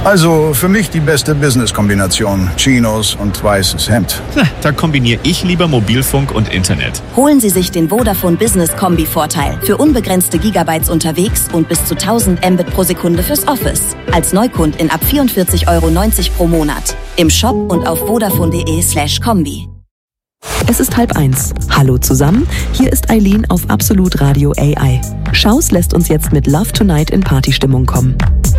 Also für mich die beste Business-Kombination. Chinos und weißes Hemd. Da kombiniere ich lieber Mobilfunk und Internet. Holen Sie sich den Vodafone Business Kombi-Vorteil für unbegrenzte Gigabytes unterwegs und bis zu 1000 Mbit pro Sekunde fürs Office. Als Neukundin ab 44,90 € pro Monat. Im Shop und auf vodafone.de/kombi. Es ist 12:30. Hallo zusammen, hier ist Eileen auf Absolut Radio AI. Schaus lässt uns jetzt mit Love Tonight in Partystimmung kommen.